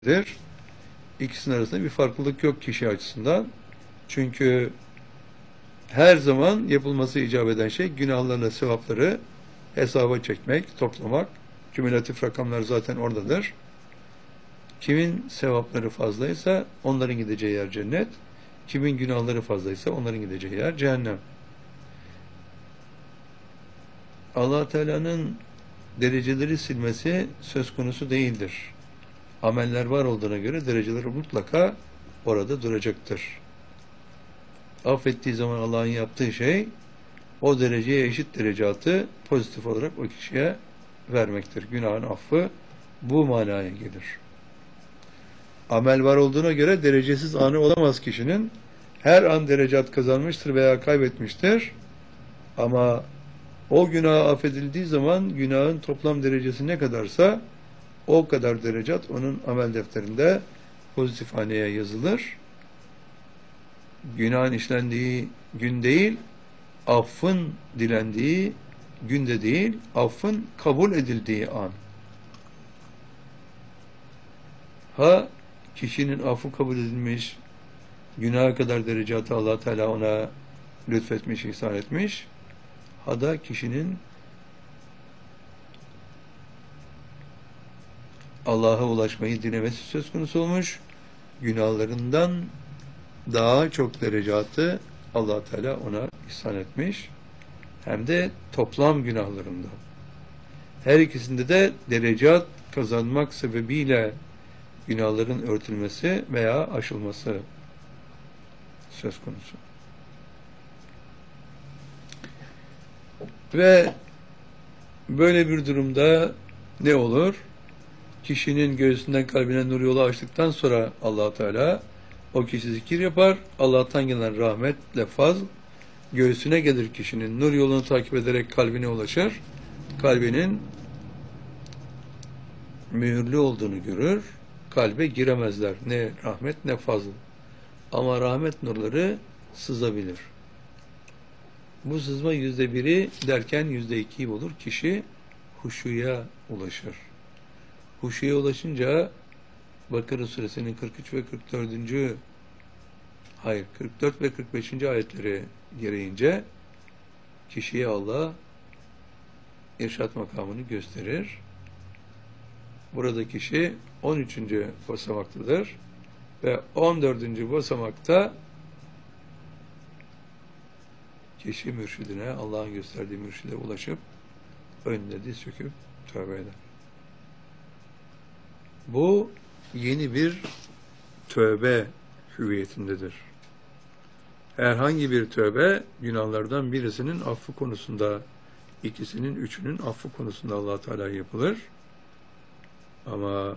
dir. İkisinin arasında bir farklılık yok kişi açısından. Çünkü her zaman yapılması icap eden şey günahlarla sevapları hesaba çekmek, toplamak. Kümülatif rakamlar zaten oradadır. Kimin sevapları fazlaysa onların gideceği yer cennet. Kimin günahları fazlaysa onların gideceği yer cehennem. Allah Teala'nın dereceleri silmesi söz konusu değildir. Ameller var olduğuna göre dereceleri mutlaka orada duracaktır. Affettiği zaman Allah'ın yaptığı şey o dereceye eşit derecatı pozitif olarak o kişiye vermektir. Günahın affı bu manaya gelir. Amel var olduğuna göre derecesiz anı olamaz kişinin. Her an derecat kazanmıştır veya kaybetmiştir. Ama o günah affedildiği zaman günahın toplam derecesi ne kadarsa o kadar derecat onun amel defterinde pozitif haneye yazılır. Günahın işlendiği gün değil, affın dilendiği günde değil, affın kabul edildiği an. Ha kişinin affı kabul edilmiş, günaha kadar derecatı Allah Teala ona lütfetmiş, ihsan etmiş. Ha da kişinin Allah'a ulaşmayı dilemesi söz konusu olmuş. Günahlarından daha çok derecatı Allah Teala ona ihsan etmiş. Hem de toplam günahlarında. Her ikisinde de derecat kazanmak sebebiyle günahların örtülmesi veya aşılması söz konusu. Ve böyle bir durumda ne olur? Kişinin göğsünden kalbine nur yolu açtıktan sonra Allah Teala o kişi zikir yapar. Allah'tan gelen rahmetle fazl göğsüne gelir kişinin. Nur yolunu takip ederek kalbine ulaşır. Kalbinin mühürlü olduğunu görür. Kalbe giremezler. Ne rahmet ne fazl. Ama rahmet nurları sızabilir. Bu sızma %1'i derken %2'yi bulur. Kişi huşuya ulaşır. Huşuya ulaşınca Bakara suresinin 43 ve 44 ve 45. ayetleri gereğince kişiye Allah irşad makamını gösterir. Burada kişi 13. basamaktadır ve 14. basamakta kişi mürşidine, Allah'ın gösterdiği mürşide ulaşıp önüne diz çöküp tövbe eder. Bu yeni bir tövbe hüviyetindedir. Herhangi bir tövbe günahlardan birisinin affı konusunda, ikisinin, üçünün affı konusunda Allah Teala yapılır. Ama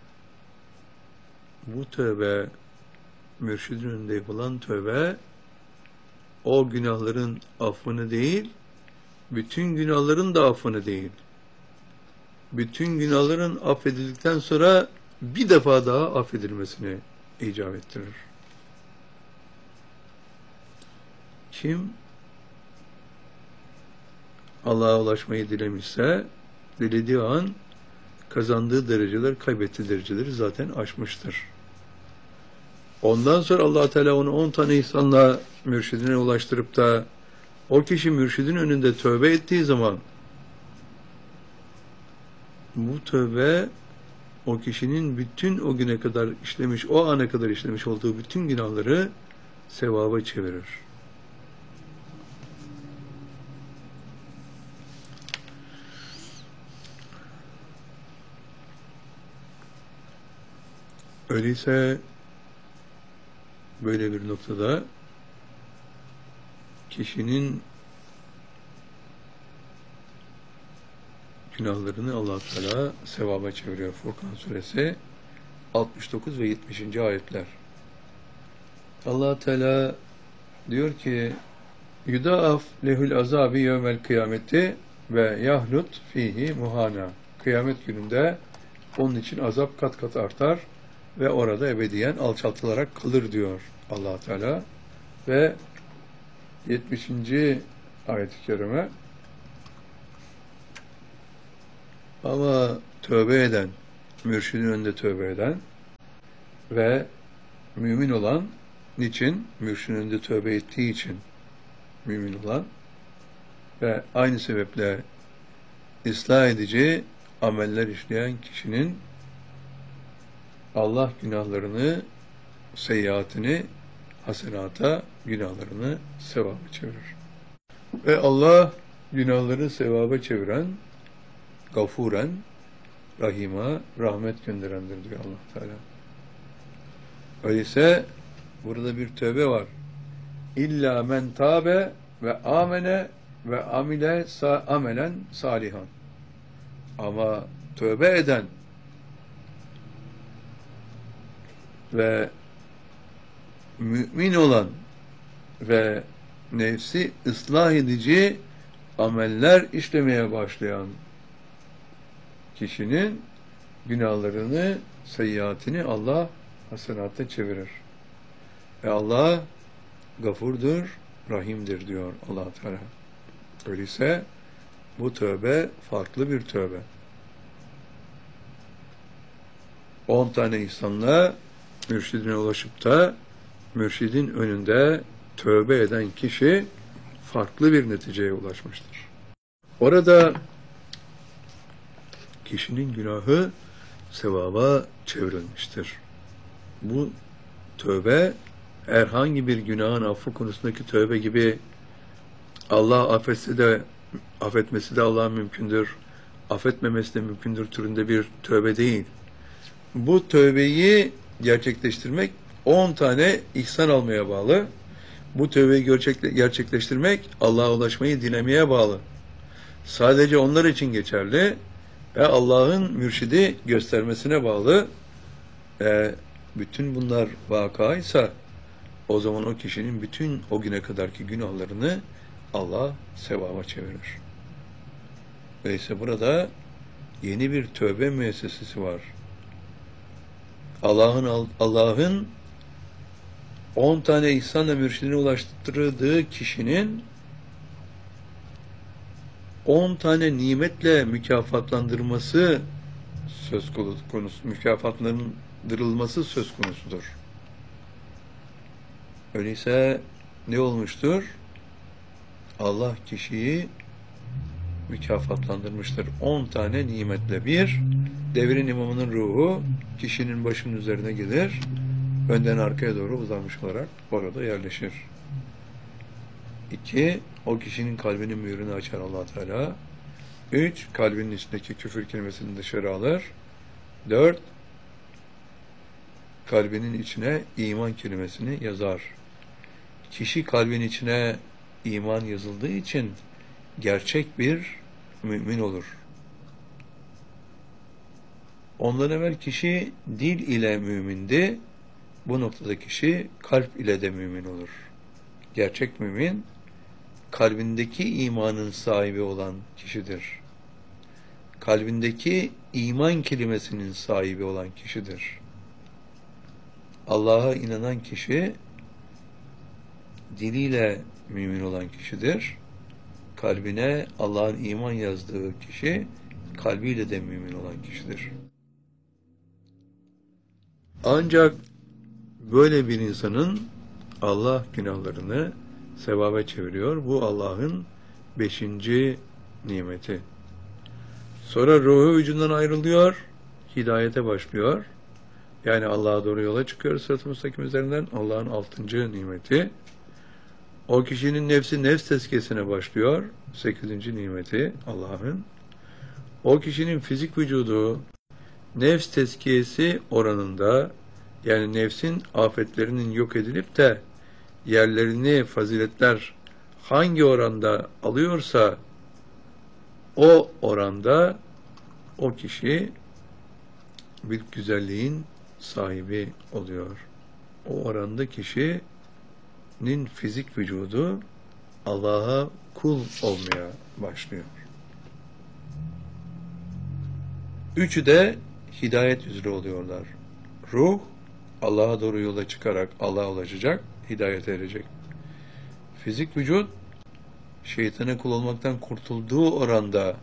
bu tövbe, mürşidin önünde yapılan tövbe, o günahların affını değil, bütün günahların da affını değil. Bütün günahların affedildikten sonra bir defa daha affedilmesini icap ettirir. Kim Allah'a ulaşmayı dilemişse, dilediği an kazandığı dereceler, kaybettiği dereceleri zaten aşmıştır. Ondan sonra Allah Teala onu 10 tane ihsanla mürşidine ulaştırıp da o kişi mürşidin önünde tövbe ettiği zaman bu tövbe o kişinin bütün o güne kadar işlemiş, o ana kadar işlemiş olduğu bütün günahları sevaba çevirir. Öyleyse böyle bir noktada kişinin günahlarını Allah Teala sevaba çeviriyor. Furkan suresi 69 ve 70. ayetler. Allah Teala diyor ki: "Yudaaf lehul azabi yevmel kıyameti ve yahlut fihi muhana." Kıyamet gününde onun için azap kat kat artar ve orada ebediyen alçaltılarak kalır diyor Allah Teala. Ve 70. ayet-i kerime: "Ama tövbe eden, mürşidin önünde tövbe eden, ve mümin olan, niçin? Mürşidinde tövbe ettiği için mümin olan ve aynı sebeple ıslah edici ameller işleyen kişinin Allah günahlarını, seyyiatini hasenata, günahlarını sevaba çevirir. Ve Allah günahları sevaba çeviren, gafuren, rahima, rahmet gönderendir diyor Allah Teala. Öyleyse burada bir tövbe var. İlla men tabe ve amene ve amile amelen salihan. Ama tövbe eden ve mümin olan ve nefsi ıslah edici ameller işlemeye başlayan kişinin günahlarını, seyyiatini Allah hasenata çevirir. Ve Allah gafurdur, rahimdir diyor Allah Teala. Öyleyse bu tövbe farklı bir tövbe. 10 tane insanla mürşidine ulaşıp da mürşidin önünde tövbe eden kişi farklı bir neticeye ulaşmıştır. Orada kişinin günahı sevaba çevrilmiştir. Bu tövbe herhangi bir günahın affı konusundaki tövbe gibi Allah affetse de affetmesi de Allah'a mümkündür, affetmemesi de mümkündür türünde bir tövbe değil. Bu tövbeyi gerçekleştirmek 10 tane ihsan almaya bağlı. Bu tövbeyi gerçekleştirmek Allah'a ulaşmayı dilemeye bağlı. Sadece onlar için geçerli ve Allah'ın mürşidi göstermesine bağlı. Bütün bunlar vakaysa o zaman o kişinin bütün o güne kadarki günahlarını Allah sevaba çevirir. Öyleyse burada yeni bir tövbe müessesesi var. Allah'ın 10 tane ihsanla mürşidine ulaştırdığı kişinin 10 tane nimetle mükafatlandırılması söz konusu, mükafatlandırılması söz konusudur. Öyleyse ne olmuştur? Allah kişiyi mükafatlandırmıştır. 10 tane nimetle. Bir, devrin imamının ruhu kişinin başının üzerine gelir, önden arkaya doğru uzanmış olarak orada yerleşir. 2, o kişinin kalbinin mühürünü açar Allah Teala. 3, kalbinin içindeki küfür kelimesini dışarı alır. 4, kalbinin içine iman kelimesini yazar. Kişi kalbin içine iman yazıldığı için gerçek bir mümin olur. Ondan evvel kişi dil ile mümindi. Bu noktada kişi kalp ile de mümin olur. Gerçek mümin, kalbindeki imanın sahibi olan kişidir. Kalbindeki iman kelimesinin sahibi olan kişidir. Allah'a inanan kişi, diliyle mümin olan kişidir. Kalbine Allah'ın iman yazdığı kişi, kalbiyle de mümin olan kişidir. Ancak böyle bir insanın Allah günahlarını sevaba çeviriyor. Bu Allah'ın 5. nimeti. Sonra ruhu vücudundan ayrılıyor, hidayete başlıyor. Yani Allah'a doğru yola çıkıyor sırat-ı müstakim üzerinden. Allah'ın 6. nimeti. O kişinin nefsi nefs tezkiyesine başlıyor. 8. nimeti Allah'ın. O kişinin fizik vücudu nefs tezkiyesi oranında, yani nefsin afetlerinin yok edilip de yerlerini faziletler hangi oranda alıyorsa o oranda o kişi bir güzelliğin sahibi oluyor. O oranda kişinin fizik vücudu Allah'a kul olmaya başlıyor. Üçü de hidayet üzere oluyorlar. Ruh Allah'a doğru yola çıkarak Allah'a ulaşacak, hidayete erecek. Fizik vücut şeytana kul olmaktan kurtulduğu oranda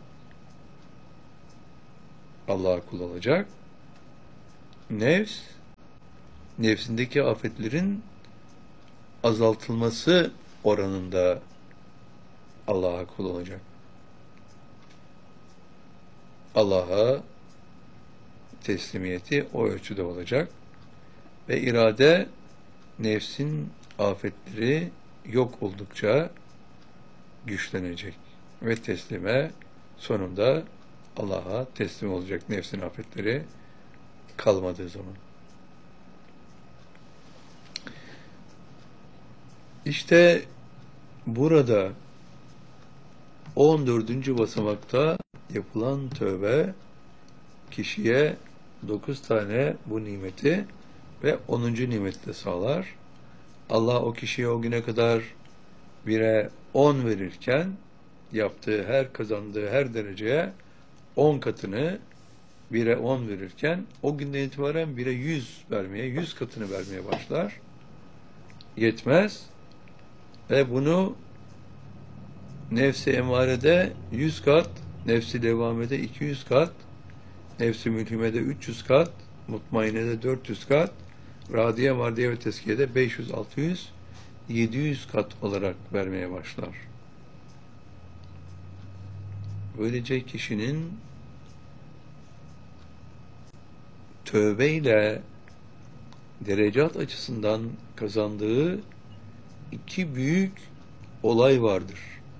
Allah'a kul olacak. Nefs nefsindeki afetlerin azaltılması oranında Allah'a kul olacak. Allah'a teslimiyeti o ölçüde olacak ve irade nefsin afetleri yok oldukça güçlenecek ve teslime sonunda Allah'a teslim olacak nefsin afetleri kalmadığı zaman. İşte burada 14. basamakta yapılan tövbe kişiye 9 tane bu nimeti ve 10. nimeti de sağlar. Allah o kişiye o güne kadar 1'e 10 verirken yaptığı her kazandığı her dereceye 10 katını 1'e 10 verirken o günden itibaren 1'e 100 vermeye, 100 katını vermeye başlar. Yetmez. Ve bunu nefsi emarede 100 kat, nefsi levvamede 200 kat, nefsi mülhimede 300 kat, mutmainede 400 kat, radiye, mardiye ve teskiyede 500, 600, 700 kat olarak vermeye başlar. Böylece kişinin tövbeyle derecat açısından kazandığı 2 büyük olay vardır.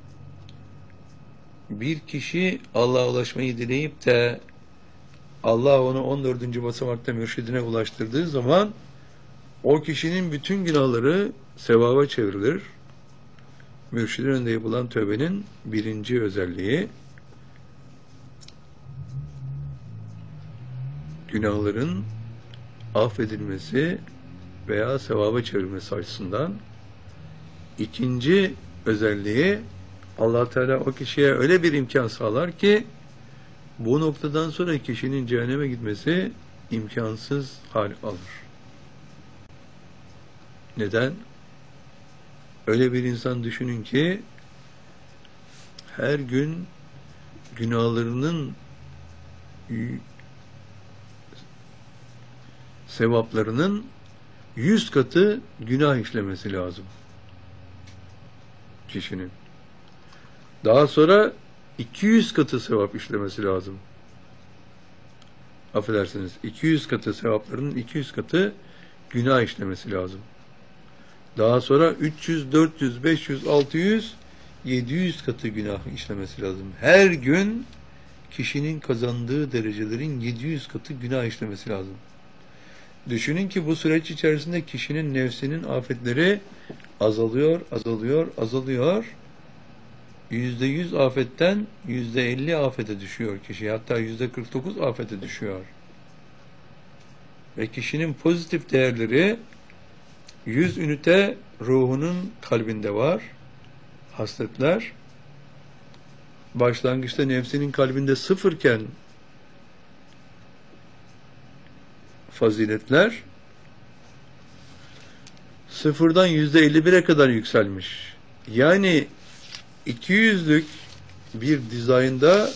Bir kişi Allah'a ulaşmayı dileyip de Allah onu 14. basamakta mürşidine ulaştırdığı zaman o kişinin bütün günahları sevaba çevrilir. Mürşidin önünde yapılan tövbenin 1. özelliği günahların affedilmesi veya sevaba çevrilmesi açısından. 2. özelliği Allah Teala o kişiye öyle bir imkan sağlar ki bu noktadan sonra kişinin cehenneme gitmesi imkansız hal alır. Neden? Öyle bir insan düşünün ki her gün günahlarının sevaplarının 100 katı günah işlemesi lazım kişinin. Daha sonra 200 katı sevap işlemesi lazım. Affedersiniz, 200 katı sevaplarının 200 katı günah işlemesi lazım. Daha sonra 300, 400, 500, 600, 700 katı günah işlemesi lazım. Her gün kişinin kazandığı derecelerin 700 katı günah işlemesi lazım. Düşünün ki bu süreç içerisinde kişinin nefsinin afetleri azalıyor, azalıyor, azalıyor. %100 afetten %50 afete düşüyor kişi. Hatta %49 afete düşüyor. Ve kişinin pozitif değerleri 100 ünite ruhunun kalbinde var. Hasletler. Başlangıçta nefsinin kalbinde 0 iken faziletler 0'dan %51'e kadar yükselmiş. Yani 200'lük bir dizaynda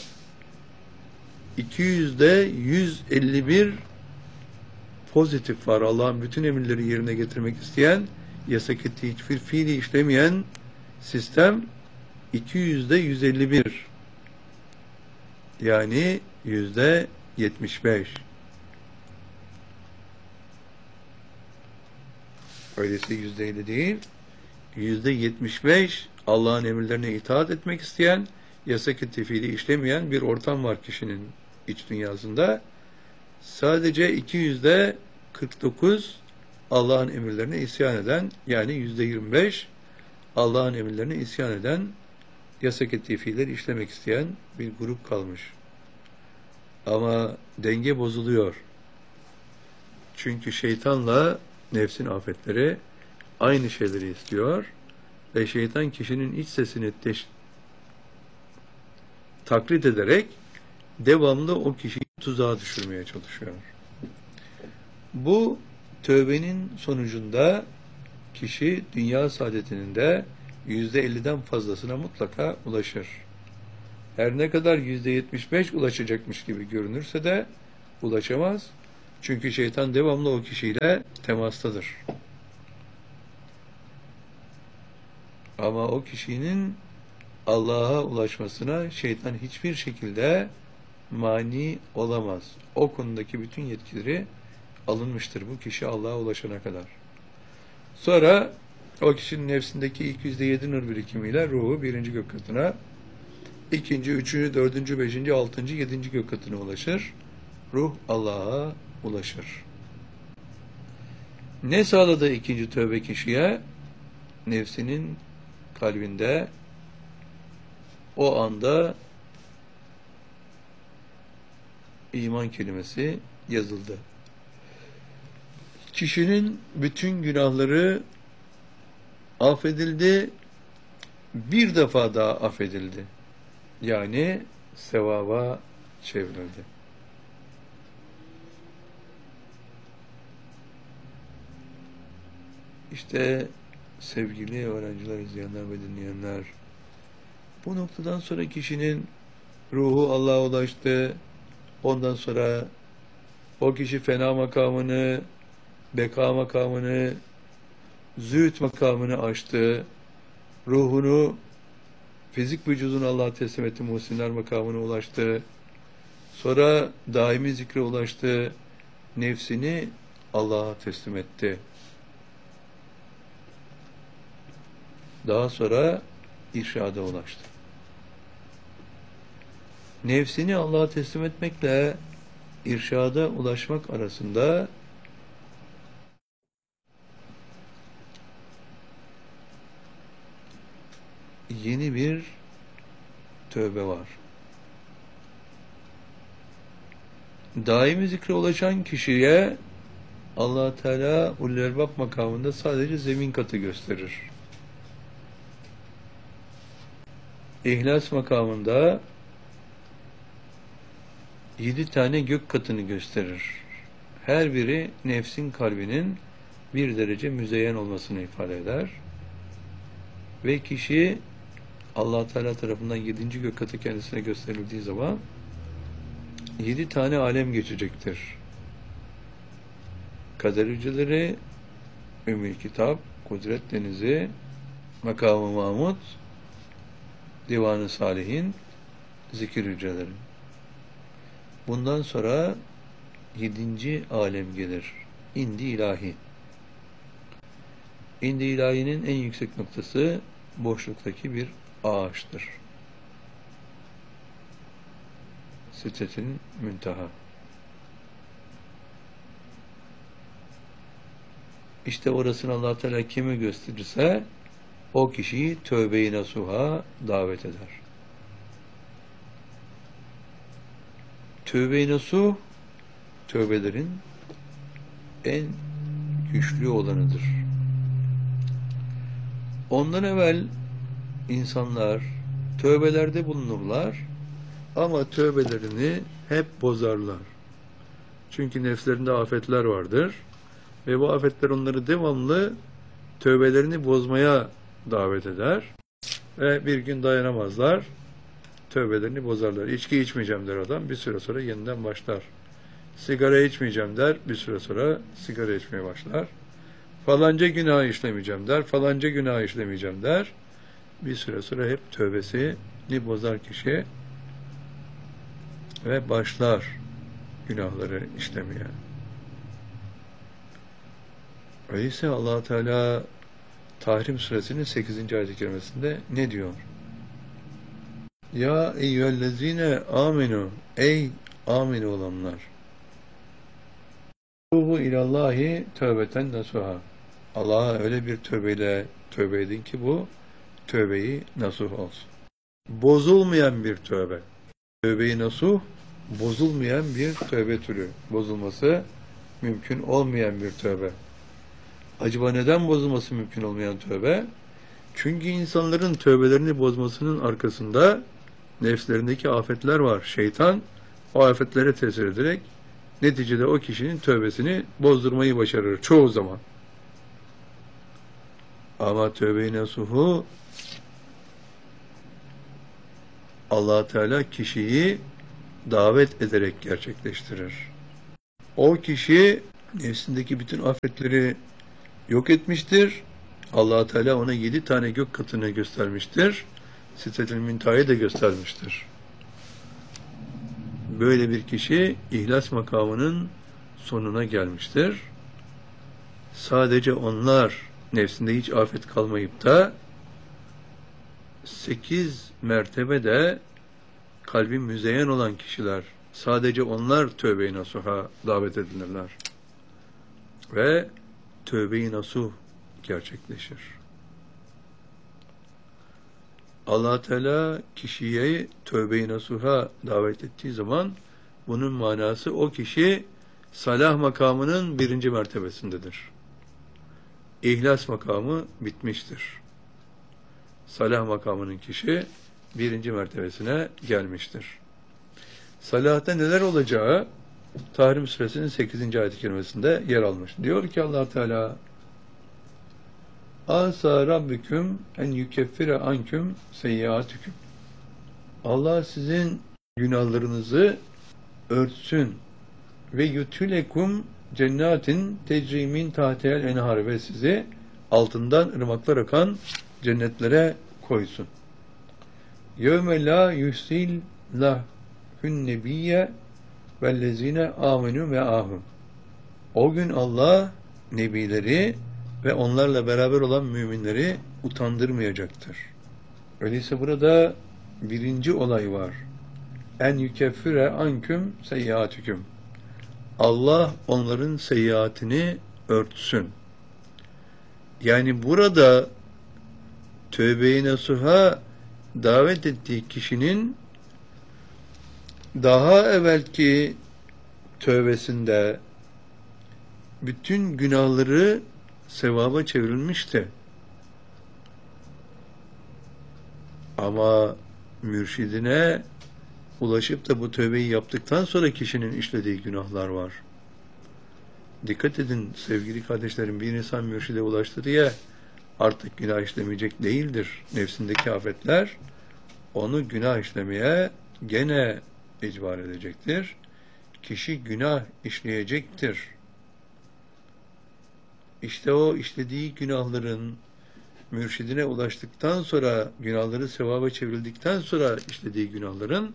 200'de 151 pozitif var. Allah'ın bütün emirleri yerine getirmek isteyen, yasak ettiği hiçbir fiili işlemeyen sistem 200'de 151. Yani %75. Öyleyse %50 değil, %75 Allah'ın emirlerine itaat etmek isteyen, yasak ettiği fiili işlemeyen bir ortam var kişinin iç dünyasında. Sadece 200'de 49 Allah'ın emirlerine isyan eden, yani %25 Allah'ın emirlerine isyan eden, yasak ettiği fiilleri işlemek isteyen bir grup kalmış. Ama denge bozuluyor. Çünkü şeytanla nefsin afetleri aynı şeyleri istiyor ve şeytan kişinin iç sesini taklit ederek devamlı o kişiyi tuzağa düşürmeye çalışıyor. Bu tövbenin sonucunda kişi dünya saadetinin de %50'den fazlasına mutlaka ulaşır. Her ne kadar %75 ulaşacakmış gibi görünürse de ulaşamaz. Çünkü şeytan devamlı o kişiyle temastadır. Ama o kişinin Allah'a ulaşmasına şeytan hiçbir şekilde mani olamaz. O konudaki bütün yetkileri alınmıştır bu kişi Allah'a ulaşana kadar. Sonra o kişinin nefsindeki ilk %7 nur birikimiyle ruhu birinci gök katına, ikinci, üçüncü, dördüncü, beşinci, altıncı, yedinci gök katına ulaşır. Ruh Allah'a ulaşır. Ne sağladı ikinci tövbe kişiye? Nefsinin kalbinde o anda iman kelimesi yazıldı. Kişinin bütün günahları affedildi, bir defa daha affedildi. Yani sevaba çevrildi. İşte sevgili öğrenciler, izleyenler ve dinleyenler, bu noktadan sonra kişinin ruhu Allah'a ulaştı. Ondan sonra o kişi fena makamını, beka makamını, zühd makamını aştı. Ruhunu, fizik vücudunu Allah'a teslim etti, muhsinler makamına ulaştı. Sonra daimi zikre ulaştı. Nefsini Allah'a teslim etti. Daha sonra irşada ulaştı. Nefsini Allah'a teslim etmekle irşada ulaşmak arasında yeni bir tövbe var. Daimi zikre ulaşan kişiye Allah Teala ulul elbab makamında sadece zemin katı gösterir. İhlas makamında 7 tane gök katını gösterir. Her biri nefsin kalbinin bir derece müzeyyen olmasını ifade eder. Ve kişi Allah Teala tarafından 7. gök katı kendisine gösterildiği zaman 7 tane alem geçecektir. Kader hücreleri, Ümmül Kitap, Kudret Denizi, Makam-ı Mahmud, Divan-ı Salihin, zikir hücreleri. Bundan sonra 7. alem gelir. İndi ilahi. İndi ilahinin en yüksek noktası boşluktaki bir ağaçtır. Sidretin münteha. İşte orasını Allah Teala kime gösterirse o kişiyi tövbe-i nasuha davet eder. Tövbe-i nasuh, tövbelerin en güçlü olanıdır. Ondan evvel insanlar tövbelerde bulunurlar ama tövbelerini hep bozarlar. Çünkü nefslerinde afetler vardır ve bu afetler onları devamlı tövbelerini bozmaya davet eder ve bir gün dayanamazlar, tövbelerini bozarlar. İçki içmeyeceğim der adam, bir süre sonra yeniden başlar. Sigara içmeyeceğim der, bir süre sonra sigara içmeye başlar. Falanca günah işlemeyeceğim der, falanca günah işlemeyeceğim der. Bir süre sonra hep tövbesini bozar kişi ve başlar günahları işlemeye. Öyleyse Allah Teala Tahrim suresinin 8. ayet-i kerimesinde ne diyor? Ya eyyühellezine amenu, ey amin olanlar, tubu ilallahi tövbeten nasuha. Allah'a öyle bir tövbeyle tövbe edin ki bu tövbeyi nasuh olsun. Bozulmayan bir tövbe. Tövbeyi nasuh, bozulmayan bir tövbe türü. Bozulması mümkün olmayan bir tövbe. Acaba neden bozulması mümkün olmayan tövbe? Çünkü insanların tövbelerini bozmasının arkasında nefslerindeki afetler var. Şeytan o afetlere tesir ederek neticede o kişinin tövbesini bozdurmayı başarır çoğu zaman. Ama tövbe-i nasuhu Allah Teala kişiyi davet ederek gerçekleştirir. O kişi nefsindeki bütün afetleri yok etmiştir. Allah Teala ona 7 tane gök katını göstermiştir. Sidretül Münteha'yı da göstermiştir. Böyle bir kişi ihlas makamının sonuna gelmiştir. Sadece onlar nefsinde hiç afet kalmayıp da 8 mertebede kalbi müzeyyen olan kişiler, sadece onlar tövbe-i nasuha davet edilirler. Ve tövbe-i nasuh gerçekleşir. Allah Teala kişiye tövbe-i nasuha davet ettiği zaman bunun manası o kişi salah makamının 1. mertebesindedir. İhlas makamı bitmiştir. Salah makamının kişi 1. mertebesine gelmiştir. Salahta neler olacağı Tahrim Suresinin 8. ayet-i kerimesinde yer almış. Diyor ki Allah Teala: Asa rabbüküm en yukeffire anküm seyyiatüküm. Allah sizin günahlarınızı örtsün ve yutülekum cennetin tecrimin tahtiyel enhar ve sizi altından ırmaklar akan cennetlere koysun. Yevme la yusil lahün nebiyye vellezine amenu ve ahum. O gün Allah nebileri ve onlarla beraber olan müminleri utandırmayacaktır. Öyleyse burada birinci olay var. En yukeffire anküm seyyiatüküm. Allah onların seyyiatini örtsün. Yani burada tövbe-i nasuha davet ettiği kişinin daha evvelki tövbesinde bütün günahları sevaba çevrilmişti. Ama mürşidine ulaşıp da bu tövbeyi yaptıktan sonra kişinin işlediği günahlar var. Dikkat edin sevgili kardeşlerim, bir insan mürşide ulaştı diye artık günah işlemeyecek değildir. Nefsindeki afetler onu günah işlemeye gene icbar edecektir. Kişi günah işleyecektir. İşte o işlediği günahların mürşidine ulaştıktan sonra, günahları sevaba çevrildikten sonra işlediği günahların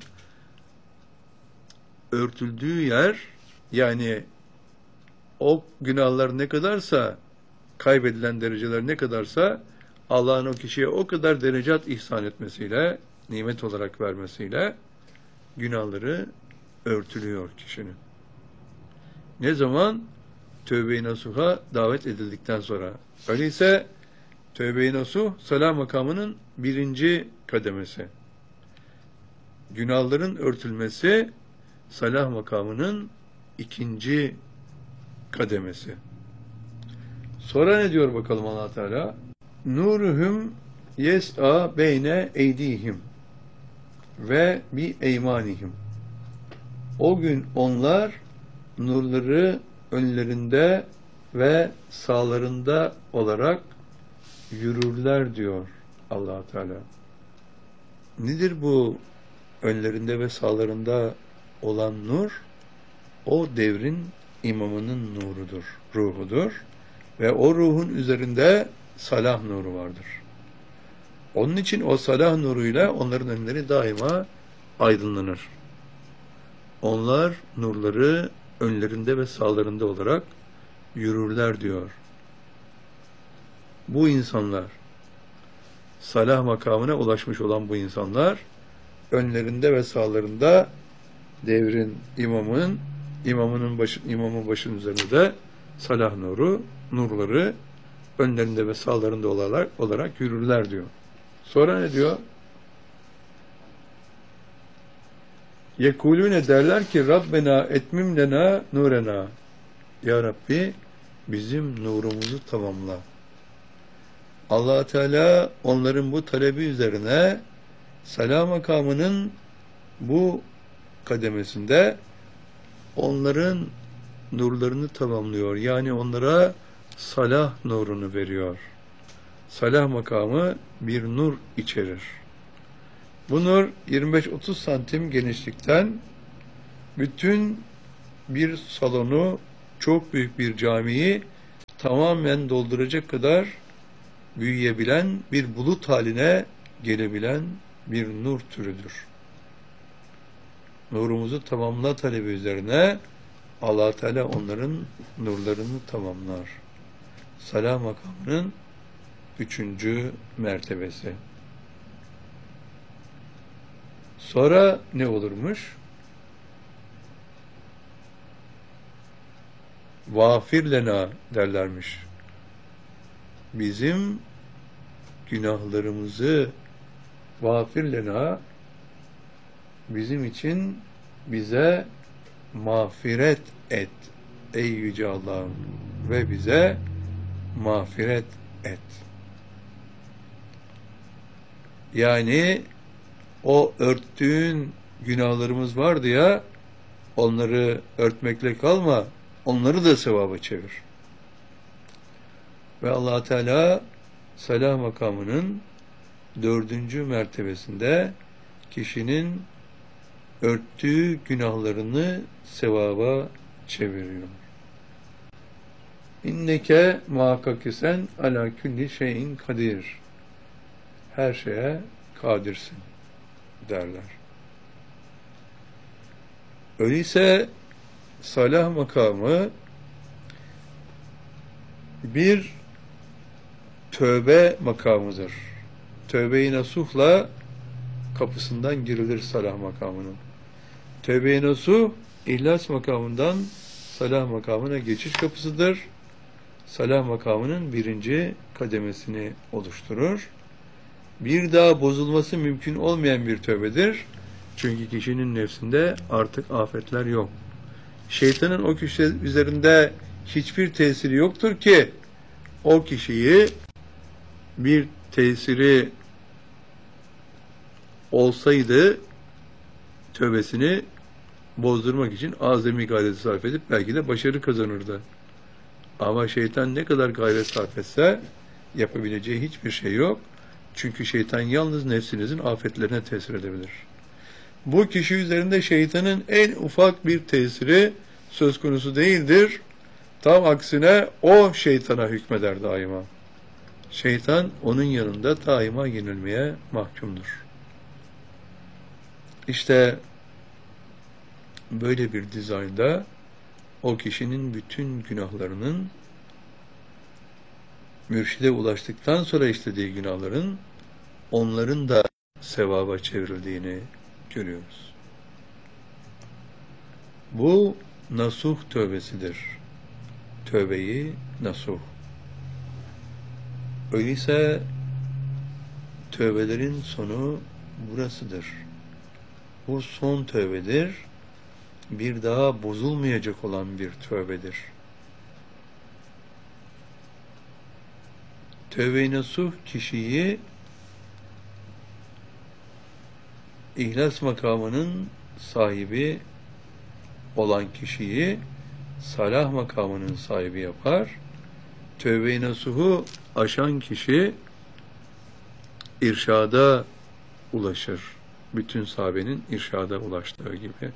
örtüldüğü yer, yani o günahlar ne kadarsa, kaybedilen dereceler ne kadarsa, Allah'ın o kişiye o kadar derecat ihsan etmesiyle, nimet olarak vermesiyle günahları örtülüyor kişinin. Ne zaman? Tövbe-i nasuha davet edildikten sonra. Öyleyse tövbe-i nasuh salah makamının 1. kademesi. Günahların örtülmesi salah makamının 2. kademesi. Sonra ne diyor bakalım Allah Teala? Nuruhum yes'a beyne eydihim ve bi eymanihim. O gün onlar nurları önlerinde ve sağlarında olarak yürürler diyor Allah Teala. Nedir bu önlerinde ve sağlarında olan nur? O devrin imamının nurudur, ruhudur ve o ruhun üzerinde salah nuru vardır. Onun için o salah nuruyla onların önleri daima aydınlanır. Onlar nurları önlerinde ve sağlarında olarak yürürler diyor. Bu insanlar, salah makamına ulaşmış olan bu insanlar, önlerinde ve sağlarında devrin imamın başının üzerinde de salah nuru, nurları önlerinde ve sağlarında olarak yürürler diyor. Sonra ne diyor? Yekulune derler ki Rabbena etmim lena nurena. Ya Rabbi bizim nurumuzu tamamla. Allah Teala onların bu talebi üzerine salah makamının bu kademesinde onların nurlarını tamamlıyor. Yani onlara salah nurunu veriyor. Salah makamı bir nur içerir. Bu nur 25-30 santim genişlikten bütün bir salonu, çok büyük bir camiyi tamamen dolduracak kadar büyüyebilen, bir bulut haline gelebilen bir nur türüdür. Nurumuzu tamamla talebi üzerine Allah Teala onların nurlarını tamamlar. Salah makamının 3. mertebesi. Sonra ne olurmuş? Vafir lena derlermiş. Bizim günahlarımızı vafir lena, bizim için bize mağfiret et ey Yüce Allah'ım ve bize mağfiret et. Yani o örttüğün günahlarımız vardı ya, onları örtmekle kalma, onları da sevaba çevir. Ve Allah Teala salah makamının 4. mertebesinde kişinin örttüğü günahlarını sevaba çeviriyor. İnneke muhakkak sen ala külli şeyin kadir. Her şeye kadirsin derler. Öyleyse salah makamı bir tövbe makamıdır. Tövbe-i nasuhla kapısından girilir salah makamının. Tövbe-i nasuh, ihlas makamından salah makamına geçiş kapısıdır. Salah makamının 1. kademesini oluşturur. Bir daha bozulması mümkün olmayan bir tövbedir. Çünkü kişinin nefsinde artık afetler yok. Şeytanın o kişi üzerinde hiçbir tesiri yoktur ki o kişiyi, bir tesiri olsaydı tövbesini bozdurmak için azami gayret sarf edip belki de başarı kazanırdı. Ama şeytan ne kadar gayret sarf etse yapabileceği hiçbir şey yok. Çünkü şeytan yalnız nefsinizin afetlerine tesir edebilir. Bu kişi üzerinde şeytanın en ufak bir tesiri söz konusu değildir. Tam aksine o şeytana hükmeder daima. Şeytan onun yanında daima yenilmeye mahkumdur. İşte böyle bir dizaynda o kişinin bütün günahlarının, mürşide ulaştıktan sonra işlediği günahların, onların da sevaba çevrildiğini görüyoruz. Bu nasuh tövbesidir. Tövbeyi nasuh. Öyleyse tövbelerin sonu burasıdır. Bu son tövbedir. Bir daha bozulmayacak olan bir tövbedir. Tövbe-i nasuh kişiyi ihlas makamının sahibi olan kişiyi salah makamının sahibi yapar. Tövbe-i nasuhu aşan kişi irşada ulaşır. Bütün sahabenin irşada ulaştığı gibi.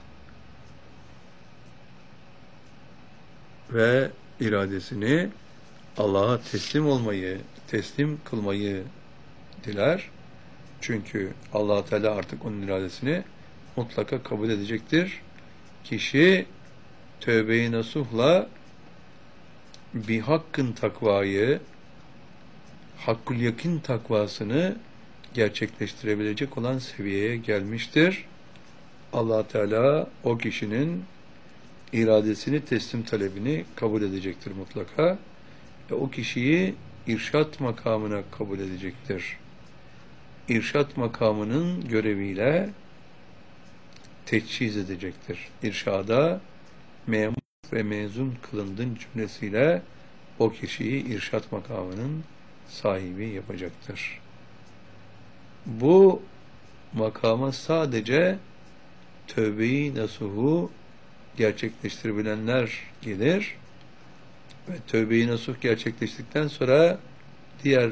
Ve iradesini Allah'a teslim olmayı, teslim kılmayı diler. Çünkü Allah Teala artık onun iradesini mutlaka kabul edecektir. Kişi tövbe-i nasuhla bir hakkın takvayı, hakkul yakin takvasını gerçekleştirebilecek olan seviyeye gelmiştir. Allah Teala o kişinin iradesini, teslim talebini kabul edecektir mutlaka. Ve o kişiyi irşat makamına kabul edecektir. İrşat makamının göreviyle teçhiz edecektir. İrşada memur ve mezun kılındın cümlesiyle o kişiyi irşat makamının sahibi yapacaktır. Bu makama sadece tövbe-i nasuhu gerçekleştirebilenler gelir ve tövbe-i nasuh gerçekleştikten sonra diğer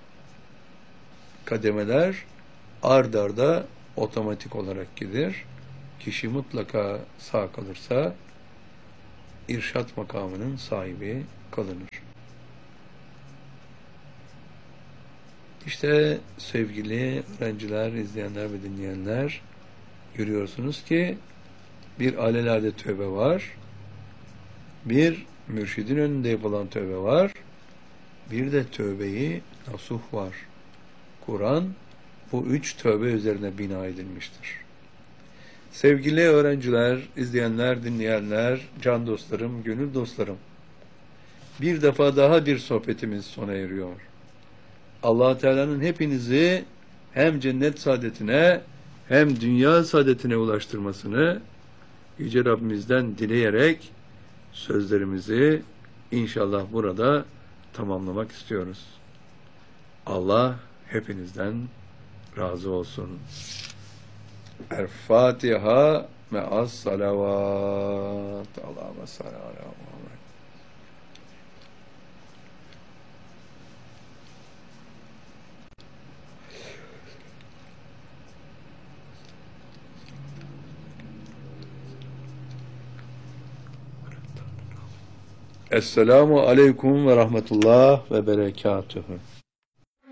kademeler ard arda otomatik olarak gelir. Kişi mutlaka sağ kalırsa irşat makamının sahibi kılınır. İşte sevgili öğrenciler, izleyenler ve dinleyenler, görüyorsunuz ki bir alelade tövbe var, bir mürşidin önünde yapılan tövbe var, bir de tövbeyi nasuh var. Kur'an bu üç tövbe üzerine bina edilmiştir. Sevgili öğrenciler, izleyenler, dinleyenler, can dostlarım, gönül dostlarım, bir defa daha bir sohbetimiz sona eriyor. Allah Teala'nın hepinizi hem cennet saadetine hem dünya saadetine ulaştırmasını Yüce Rabbimizden dileyerek sözlerimizi inşallah burada tamamlamak istiyoruz. Allah hepinizden razı olsun. El-Fatiha me'as salavat. Allahümme salli ala Muhammed. Esselamu aleyküm ve rahmetullah ve berekatuhu.